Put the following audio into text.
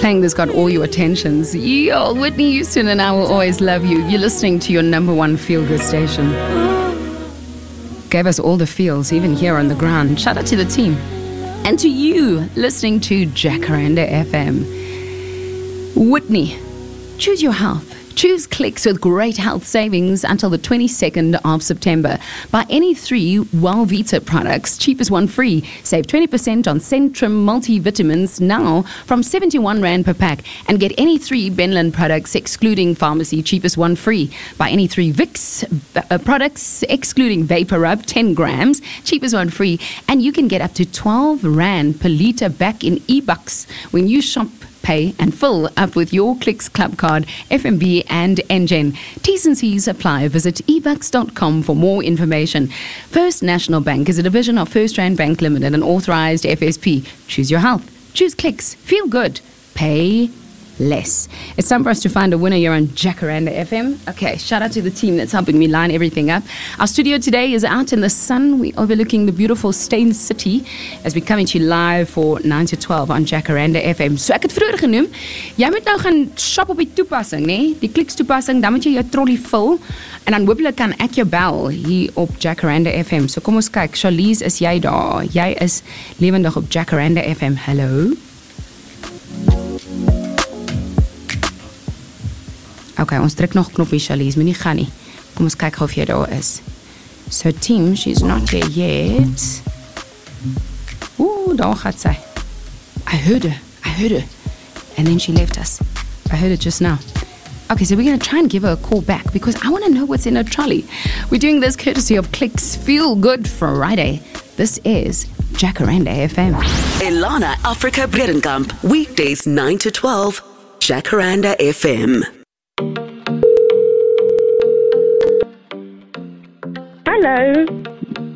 playing this got all your attentions. Yo, Whitney Houston and I Will Always Love You. You're listening to your number one feel-good station. Gave us all the feels, even here on the ground. Shout out to the team. And to you, listening to Jacaranda FM. Whitney, choose your health. Choose Clicks with great health savings until the 22nd of September. Buy any 3 Wellvita products, cheapest one free. Save 20% on Centrum multivitamins now from 71 Rand per pack. And get any 3 Benlin products, excluding pharmacy, cheapest one free. Buy any 3 Vicks products, excluding Vapor Rub, 10 grams, cheapest one free. And you can get up to 12 Rand per litre back in e-bucks when you shop, pay and fill up with your Clicks Club card, FMB and NGen. T's and C's apply. Visit ebucks.com for more information. First National Bank is a division of First Rand Bank Limited, an authorized FSP. Choose your health. Choose Clicks. Feel good. Pay less. It's time for us to find a winner here on Jacaranda FM. Okay, shout out to the team that's helping me line everything up. Our studio today is out in the sun. We're overlooking the beautiful Stain City as we're coming to you live for 9 to 12 on Jacaranda FM. So ek het vroeër genoem, jy moet nou gaan shop op die toepassing, nee? Die Clicks toepassing, dan moet jy jou trolley vul en dan hopelik kan ek jou bel hier op Jacaranda FM. So kom ons kyk, Charlize, is jy daar? Jy is lewendig op Jacaranda FM. Hallo? Okay, ons druk nog knoppie, Charlize, moenie gaan nie. Kom ons kyk of jy daar is. So team, she's not here yet. Ooh, daar gaat sy. I heard her. And then she left us. I heard it just now. Okay, so we're going to try and give her a call back because I want to know what's in her trolley. We're doing this courtesy of Clicks Feel Good Friday. This is Jacaranda FM. Elana Africa Bredenkamp, weekdays 9 to 12, Jacaranda FM. Hello.